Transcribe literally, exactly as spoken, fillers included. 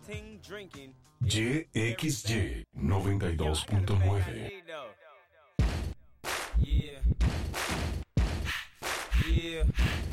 Y X Y noventa y dos punto nueve. Yeah. Yeah.